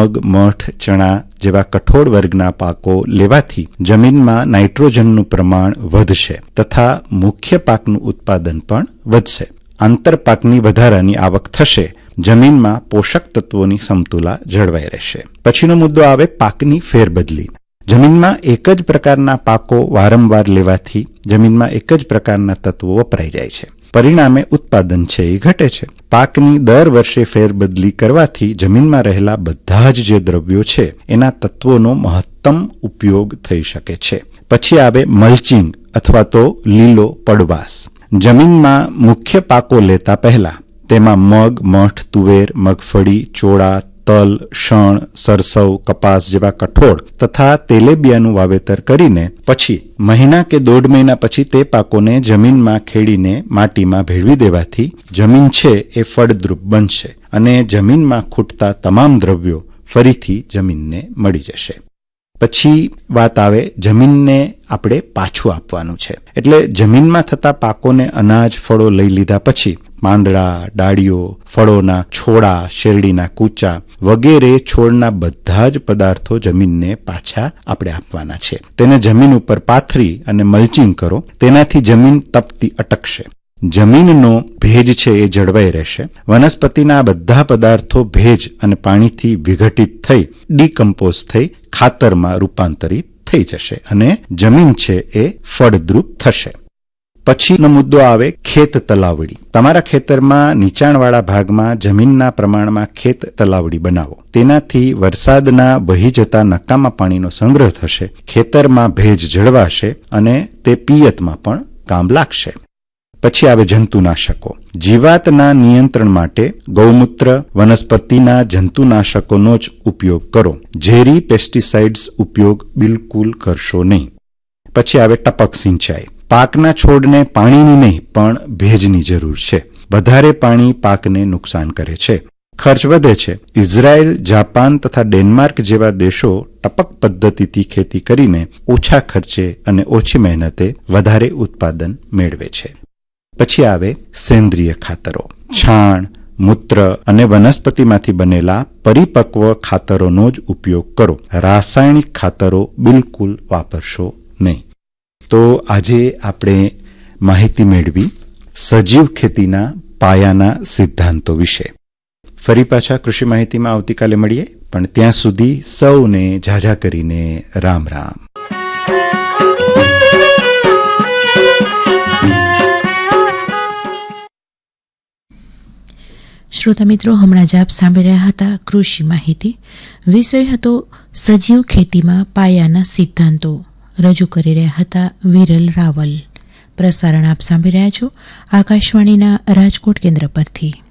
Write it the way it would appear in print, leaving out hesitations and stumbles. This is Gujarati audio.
મગ, મઠ, ચણા જેવા કઠોળ વર્ગના પાકો લેવાથી જમીનમાં નાઇટ્રોજનનું પ્રમાણ વધશે તથા મુખ્ય પાકનું ઉત્પાદન પણ વધશે. આંતરપાકની વધારાની આવક થશે. જમીનમાં પોષક તત્વોની સમતુલા જળવાઈ રહેશે. પછીનો મુદ્દો આવે પાકની ફેરબદલી. જમીનમાં એક જ પ્રકારના પાકો વારંવાર લેવાથી જમીનમાં એક જ પ્રકારના તત્વો વપરાઈ જાય છે. પરિણામે ઉત્પાદન છે એ ઘટે છે. પાકની દર વર્ષે ફેરબદલી કરવાથી જમીનમાં રહેલા બધા જ જે દ્રવ્યો છે એના તત્વોનો મહત્તમ ઉપયોગ થઈ શકે છે. પછી આવે મલ્ચિંગ અથવા તો લીલો પડવાસ. જમીનમાં મુખ્ય પાકો લેતા પહેલા તેમાં મગ, મઠ, તુવેર, મગફળી, ચોળા, તલ, શણ, સરસવ, કપાસ જેવા કઠોળ તથા તેલેબિયાનું વાવેતર કરીને પછી મહિના કે 1.5 મહિના પછી તે પાકોને જમીનમાં ખેડીને માટીમાં ભેળવી દેવાથી જમીન છે એ ફળદ્રુપ બનશે અને જમીનમાં ખૂટતા તમામ દ્રવ્યો ફરીથી જમીનને મળી જશે. પછી વાત આવે જમીનને આપણે પાછું આપવાનું છે. એટલે જમીનમાં થતા પાકોને અનાજ, ફળો લઈ લીધા પછી પાંદડા, ડાળીઓ, ફળોના છોડા, શેરડીના કૂચા વગેરે છોડના બધા જ પદાર્થો જમીનને પાછા આપણે આપવાના છે. તેને જમીન ઉપર પાથરી અને મલ્ચિંગ કરો. તેનાથી જમીન તપતી અટકશે. જમીનનો ભેજ છે એ જળવાઈ રહેશે. વનસ્પતિના બધા પદાર્થો ભેજ અને પાણીથી વિઘટિત થઈ ડીકમ્પોઝ થઈ ખાતરમાં રૂપાંતરિત થઈ જશે અને જમીન છે એ ફળદ્રુપ થશે. પછીનો મુદ્દો આવે ખેત તલાવડી. તમારા ખેતરમાં નીચાણવાળા ભાગમાં જમીનના પ્રમાણમાં ખેત તલાવડી બનાવો. તેનાથી વરસાદના વહી જતા નકામા પાણીનો સંગ્રહ થશે, ખેતરમાં ભેજ જળવાશે અને તે પિયતમાં પણ કામ લાગશે. પછી આવે જંતુનાશકો. જીવાતના નિયંત્રણ માટે ગૌમૂત્ર, વનસ્પતિના જંતુનાશકોનો જ ઉપયોગ કરો. ઝેરી પેસ્ટિસાઇડ્સ ઉપયોગ બિલકુલ કરશો નહીં. પછી આવે ટપક સિંચાઈ. પાકના છોડને પાણીની નહીં પણ ભેજની જરૂર છે. વધારે પાણી પાકને નુકસાન કરે છે, ખર્ચ વધે છે. ઇઝરાયલ, જાપાન તથા ડેનમાર્ક જેવા દેશો ટપક પદ્ધતિથી ખેતી કરીને ઓછા ખર્ચે અને ઓછી મહેનતે વધારે ઉત્પાદન મેળવે છે. પછી આવે સેન્દ્રિય ખાતરો. છાણ, મૂત્ર અને વનસ્પતિમાંથી બનેલા પરિપક્વ ખાતરોનો જ ઉપયોગ કરો. રાસાયણિક ખાતરો બિલકુલ વાપરશો નહીં. તો આજે આપણે માહિતી મેળવી સજીવ ખેતીના પાયાના સિદ્ધાંતો વિશે. ફરી પાછા કૃષિ માહિતીમાં આવતીકાલે મળીએ, પણ ત્યાં સુધી સૌને ઝાઝા કરીને રામ રામ. શ્રોતા મિત્રો, હમણાં જ આપ સાંભળી રહ્યા હતા કૃષિ માહિતી. વિષય હતો સજીવ ખેતીમાં પાયાના સિદ્ધાંતો. રજૂ કરી રહ્યા હતા વિરલ રાવલ. પ્રસારણ આપ સાંભળી રહ્યા છો આકાશવાણીના રાજકોટ કેન્દ્ર પરથી.